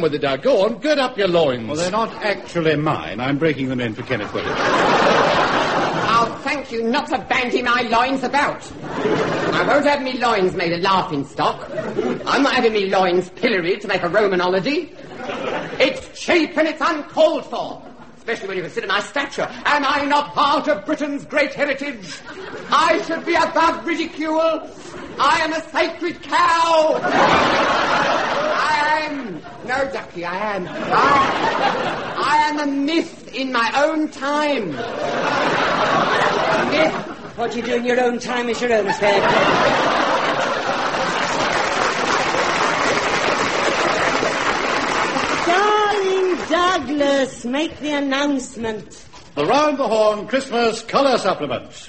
with it now. Go on, gird up your loins. Well, they're not actually mine. I'm breaking them in for Kenneth Williams. I'll thank you not to bandy my loins about. I won't have me loins made a laughing stock. I'm not having me loins pilloried to make a Roman holiday. It's cheap and it's uncalled for. Especially when you consider my stature. Am I not part of Britain's great heritage? I should be above ridicule. I am a sacred cow. I am... No, Ducky, I am. I am a myth in my own time. Myth? What you do in your own time is your own affair. Darling Douglas, make the announcement. The Round the Horn Christmas Colour Supplement.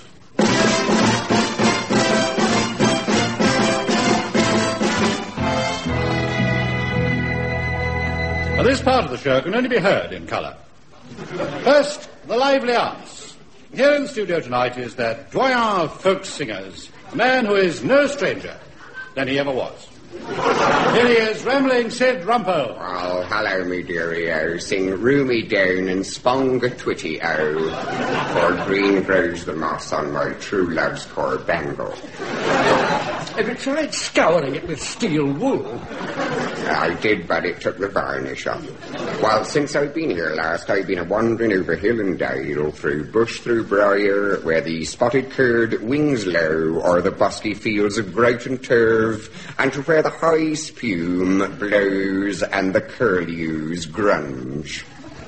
Now, this part of the show can only be heard in colour. First, the lively arts. Here in the studio tonight is that doyen of folk singers, a man who is no stranger than he ever was. Here he is, rambling Sid Rumpole. Oh, hello, me dearie-o. Sing Roomy Down and Sponga Twitty-o. For green grows the moss on my true love's core bangle. Have you tried scouring it with steel wool? I did, but it took the varnish off. Well, since I've been here last, I've been a-wandering over hill and dale, through bush, through briar, where the spotted curd wings low, or the bosky fields of grout and turf, and to where the high spume blows and the curlews grunge.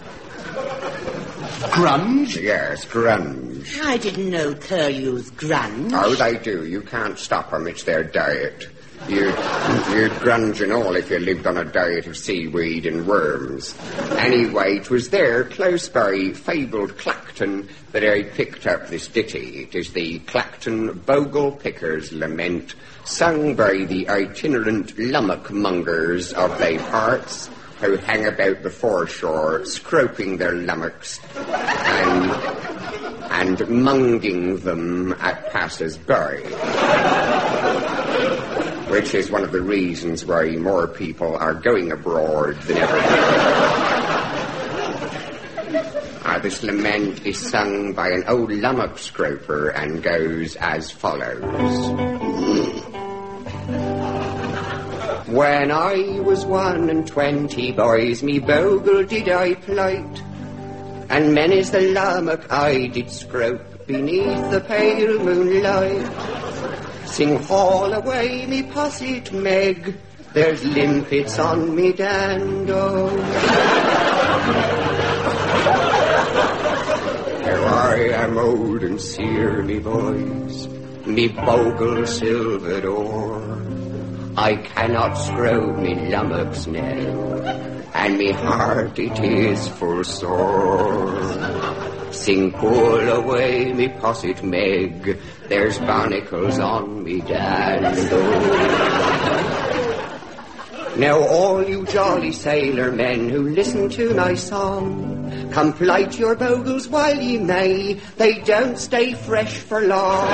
Grunge? Yes, grunge. I didn't know curlews grunge. Oh, they do. You can't stop them. It's their diet. You'd grunge and all if you lived on a diet of seaweed and worms. Anyway, 'twas there, close by fabled Clacton, that I picked up this ditty. It is the Clacton Bogle Picker's Lament, sung by the itinerant lummock mongers of they parts, who hang about the foreshore, scroping their lummocks and munging them at passers-by. Which is one of the reasons why more people are going abroad than ever. This lament is sung by an old lummock scroper and goes as follows. When I was 21, boys, me bogle did I plight, and many's the lummock I did scrope beneath the pale moonlight. Sing haul away me posset Meg, there's limpets on me dando. Now I am old and sere, me boys, me bogle silvered o'er. I cannot scrope me lummocks now, and me heart it is full sore. Sing pull away me posset Meg, there's barnacles on me dando. Now all you jolly sailor men who listen to my song, come plight your bogles while ye may, they don't stay fresh for long.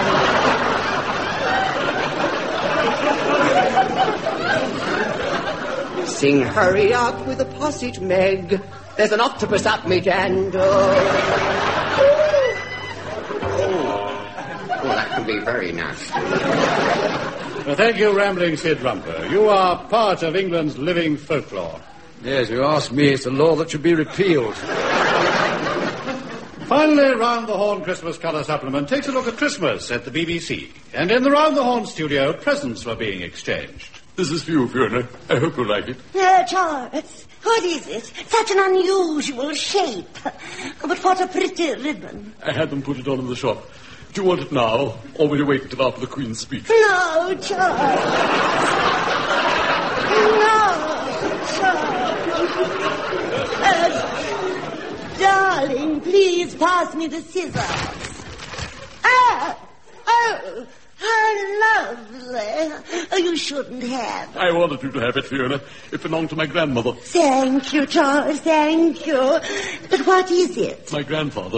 Sing hurry up with a posset Meg, there's an octopus up me dando. Oh, that can be very nasty. Well, thank you, rambling Sid Rumper. You are part of England's living folklore. Yes, you ask me, it's a law that should be repealed. Finally, Round the Horn Christmas Colour Supplement takes a look at Christmas at the BBC. And in the Round the Horn studio, presents were being exchanged. This is for you, Fiona. I hope you like it. Charles, what is it? Such an unusual shape. But what a pretty ribbon. I had them put it on in the shop. Do you want it now, or will you wait till after the Queen's speech? No, Charles. No, Charles. Darling, please pass me the scissors. Oh, how lovely. Oh, you shouldn't have. I wanted you to have it, Fiona. It belonged to my grandmother. Thank you, Charles, thank you. But what is it? My grandfather.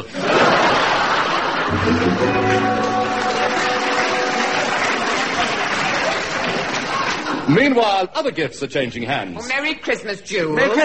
Meanwhile, other gifts are changing hands. Well, Merry Christmas, Jules.